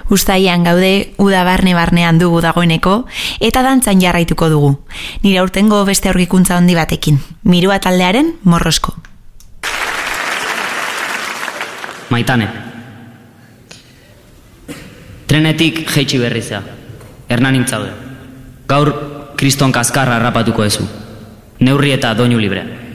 Uztailean gaude, uda barnean dugu dagoeneko, eta dantzan jarraituko dugu. Nire aurtengo beste aurkikuntza handi batekin. Mirua taldearen Morrosko. Maitane. Trenetik jeitsi berrizea. Hernan intzaude. Gaur kriston kaskarra harrapatuko ezu. Neurri eta doinu libre.